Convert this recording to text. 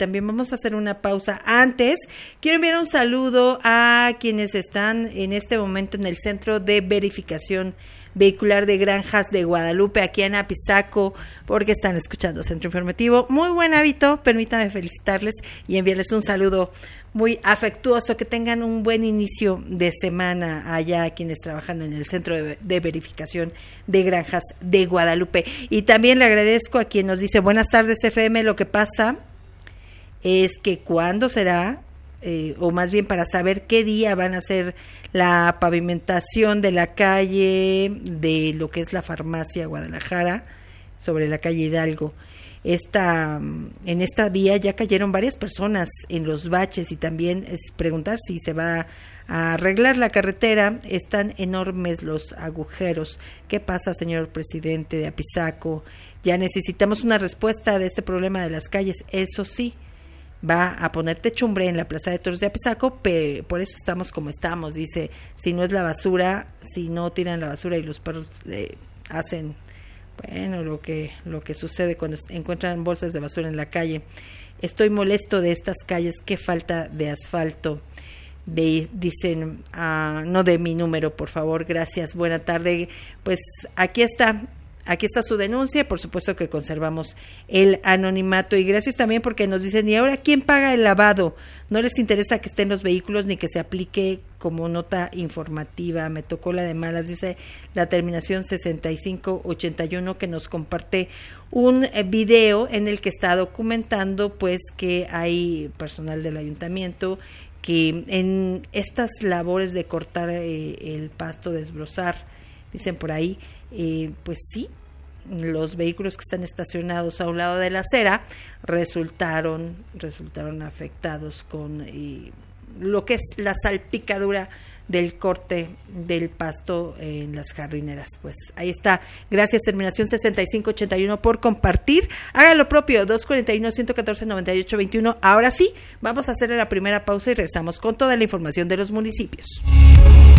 también vamos a hacer una pausa. Antes, quiero enviar un saludo a quienes están en este momento en el Centro de Verificación Vehicular de Granjas de Guadalupe, aquí en Apizaco, porque están escuchando Centro Informativo. Muy buen hábito, permítanme felicitarles y enviarles un saludo muy afectuoso, que tengan un buen inicio de semana allá quienes trabajan en el Centro de Verificación de Granjas de Guadalupe. Y también le agradezco a quien nos dice, buenas tardes FM, lo que pasa es que cuándo será, o más bien para saber qué día van a hacer la pavimentación de la calle de lo que es la farmacia Guadalajara, sobre la calle Hidalgo. En esta vía ya cayeron varias personas en los baches, y también es preguntar si se va a arreglar la carretera. Están enormes los agujeros. ¿Qué pasa, señor presidente de Apizaco? Ya necesitamos una respuesta de este problema de las calles. Eso sí, va a poner techumbre en la Plaza de Toros de Apizaco, por eso estamos como estamos. Dice, si no es la basura, si no tiran la basura y los perros hacen, bueno, lo que sucede cuando encuentran bolsas de basura en la calle. Estoy molesto de estas calles, qué falta de asfalto. Dicen, no de mi número, por favor, gracias, buena tarde. Pues aquí está su denuncia, por supuesto que conservamos el anonimato, y gracias también porque nos dicen, ¿y ahora quién paga el lavado? No les interesa que estén los vehículos ni que se aplique como nota informativa. Me tocó la de malas, dice la terminación 6581, que nos comparte un video en el que está documentando pues que hay personal del ayuntamiento que en estas labores de cortar el pasto, desbrozar, dicen por ahí, pues sí, los vehículos que están estacionados a un lado de la acera resultaron afectados con lo que es la salpicadura del corte del pasto en las jardineras. Pues ahí está. Gracias, terminación 6581, por compartir. Haga lo propio, 241-114-9821. Ahora sí, vamos a hacer la primera pausa y regresamos con toda la información de los municipios.